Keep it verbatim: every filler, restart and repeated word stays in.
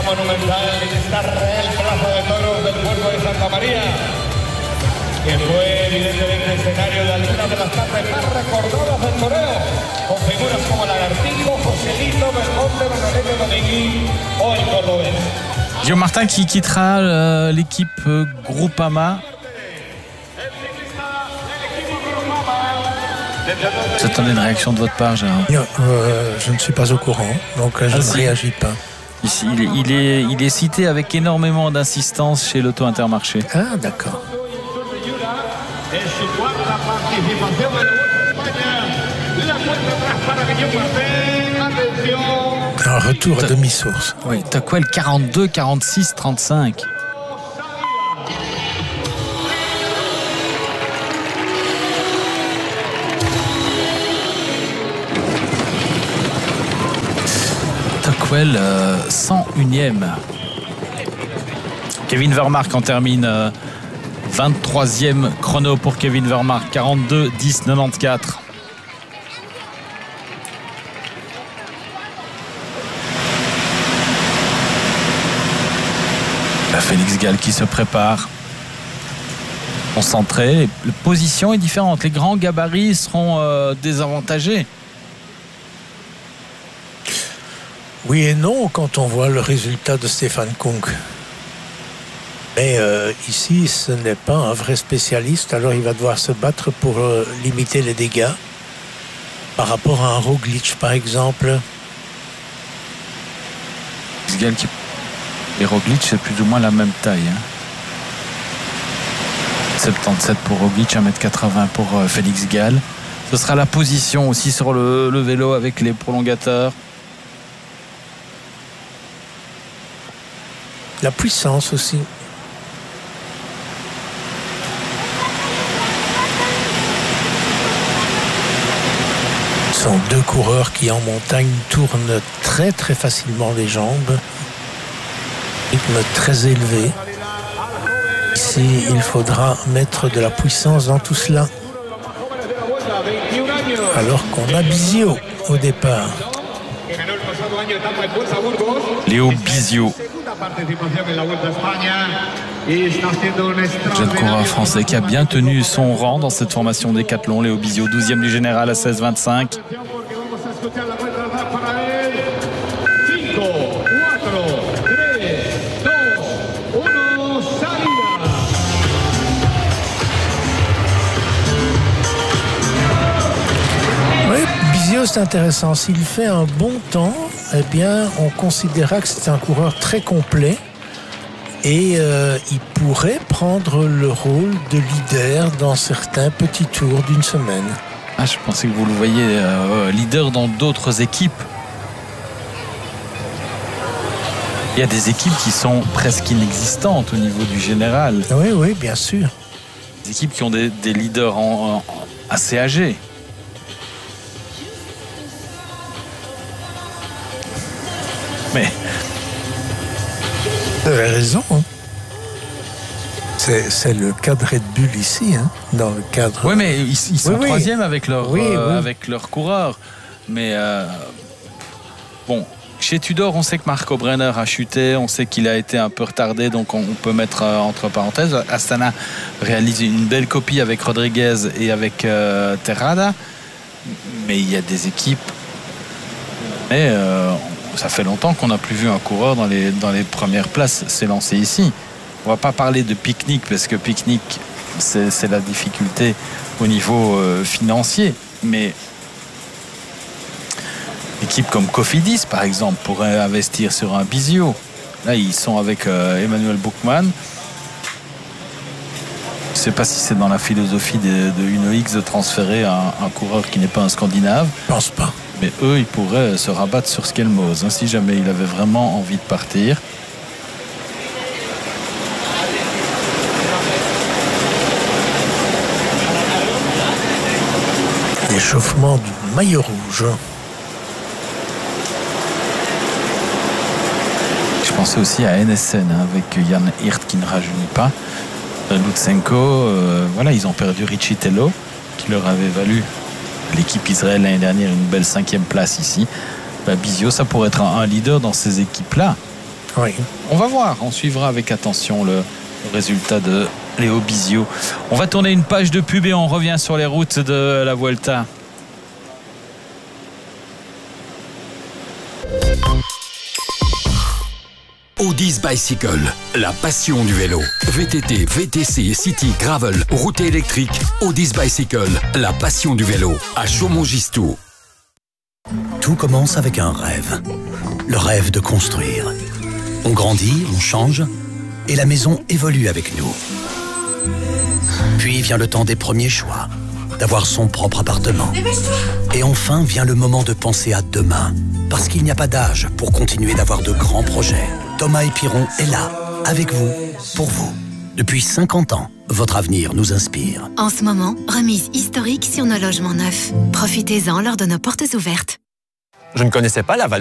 monumental en esta Real Plaza de Toros del puerto de Santa María, que fue evidentemente escenario de algunas de las tardes más recordadas del toreo, con figuras como Lagartijo, Joselito, Belmonte, Manolete, Dominguín o el Cordobés. Guillaume Martin qui quittera euh, l'équipe euh, Groupama. Vous attendez une réaction de votre part, Gérard? Non, euh, je ne suis pas au courant, donc je ah, ne si. réagis pas. Ici, il, est, il, est, il est cité avec énormément d'insistance chez l'Auto Intermarché. Ah, d'accord. Un retour à demi-source. Oui, Taquel quarante-deux, quarante-six, trente-cinq. Taquel euh, cent unième. Kevin Vermaak en termine euh, vingt-troisième chrono pour Kevin Vermaak, quarante-deux, dix, quatre-vingt-quatorze. Félix Gall qui se prépare, concentré. La position est différente. Les grands gabarits seront euh, désavantagés. Oui et non quand on voit le résultat de Stéphane Kung. Mais euh, ici, ce n'est pas un vrai spécialiste, alors il va devoir se battre pour euh, limiter les dégâts. Par rapport à un Roglic, par exemple. Félix Gall qui... Et Roglic, c'est plus ou moins la même taille. Hein. soixante-dix-sept pour Roglic, un mètre quatre-vingts pour euh, Félix Gall. Ce sera la position aussi sur le, le vélo avec les prolongateurs. La puissance aussi. Ce sont deux coureurs qui en montagne tournent très très facilement les jambes. Rythme très élevé. Ici, il faudra mettre de la puissance dans tout cela. Alors qu'on a Bizio au départ. Léo Bizio. Jeune coureur français qui a bien tenu son rang dans cette formation Décathlon. Léo Bizio, douzième du général à seize vingt-cinq. C'est intéressant. S'il fait un bon temps, eh bien, on considérera que c'est un coureur très complet et euh, il pourrait prendre le rôle de leader dans certains petits tours d'une semaine. Ah, je pensais que vous le voyez euh, leader dans d'autres équipes. Il y a des équipes qui sont presque inexistantes au niveau du général. Oui, oui, bien sûr. Des équipes qui ont des, des leaders en, en, assez âgés. Mais vous avez raison. Hein. C'est, c'est le cas de Red Bull ici, hein, dans le cadre. Oui, mais ils, ils sont oui, troisième oui. avec leur oui, euh, oui. avec leur coureur. Mais euh, bon, chez Tudor, on sait que Marco Brenner a chuté, on sait qu'il a été un peu retardé, donc on, on peut mettre euh, entre parenthèses. Astana réalise une belle copie avec Rodriguez et avec euh, Terrada, mais il y a des équipes. Mais euh, ça fait longtemps qu'on n'a plus vu un coureur dans les, dans les premières places s'élancer ici. On ne va pas parler de Picnic parce que Picnic, c'est, c'est la difficulté au niveau euh, financier. Mais équipe comme Cofidis, par exemple, pourrait investir sur un Bizio. Là, ils sont avec euh, Emmanuel Buchmann. Je ne sais pas si c'est dans la philosophie de, de Uno X de transférer un, un coureur qui n'est pas un Scandinave. Je pense pas. Mais eux, ils pourraient se rabattre sur Skelmose, hein, si jamais il avait vraiment envie de partir. L'échauffement du maillot rouge. Je pensais aussi à N S N, hein, avec Yann Hirt qui ne rajeunit pas. Lutsenko, euh, voilà, ils ont perdu Richie Tello, qui leur avait valu l'équipe Israël l'année dernière une belle cinquième place ici. Bah, Bizio, ça pourrait être un, un leader dans ces équipes-là. Oui. On va voir, on suivra avec attention le résultat de Léo Bizio. On va tourner une page de pub et on revient sur les routes de la Vuelta. Audis Bicycle, la passion du vélo. V T T, V T C, City, Gravel, route électrique. Audis Bicycle, la passion du vélo. À Chaumont-Gistoux. Tout commence avec un rêve. Le rêve de construire. On grandit, on change, et la maison évolue avec nous. Puis vient le temps des premiers choix, d'avoir son propre appartement. Et enfin vient le moment de penser à demain, parce qu'il n'y a pas d'âge pour continuer d'avoir de grands projets. Thomas et Piron est là, avec vous, pour vous. Depuis cinquante ans, votre avenir nous inspire. En ce moment, remise historique sur nos logements neufs. Profitez-en lors de nos portes ouvertes. Je ne connaissais pas la valeur